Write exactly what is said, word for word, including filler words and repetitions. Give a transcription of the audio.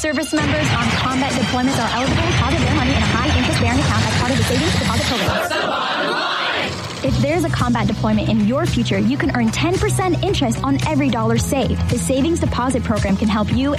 Service members on combat deployments are eligible to deposit their money in a high interest-bearing account as part of the savings deposit program. If there's a combat deployment in your future, you can earn ten percent interest on every dollar saved. The savings deposit program can help you